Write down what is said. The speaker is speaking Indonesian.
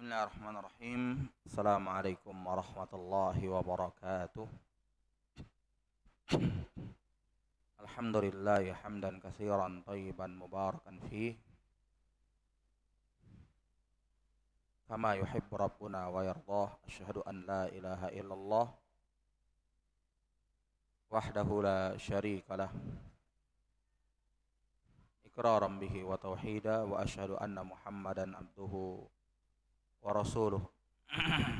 Bismillahirrahmanirrahim. Assalamualaikum warahmatullahi wabarakatuh. Alhamdulillah hamdan katsiran thayyiban mubarakan fih. Kama yuhibbu rabbuna wa yardah. Asyhadu an la ilaha illallah wahdahu la syarika lah. Iqraran bihi wa tauhida wa asyhadu anna Muhammadan abduhu wa rasuluh.